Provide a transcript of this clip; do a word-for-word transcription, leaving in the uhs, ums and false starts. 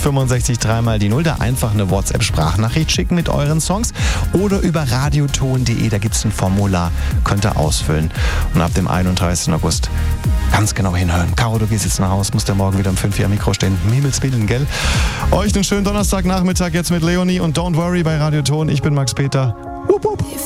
fünfundsechzig dreimal die Null. Da einfach eine WhatsApp-Sprachnachricht schicken mit euren Songs oder über radioton punkt de. Da gibt es ein Formular, könnt ihr ausfüllen. Und ab dem einunddreißigsten August ganz genau hinhören. Caro, du gehst jetzt nach Hause, musst ja morgen wieder um fünf Uhr am Mikro stehen. Um Himmels Willen, gell? Euch einen schönen Donnerstagnachmittag jetzt mit Leonie und Don't Worry bei Radioton. Ich bin Max Peter. Wupp, wupp.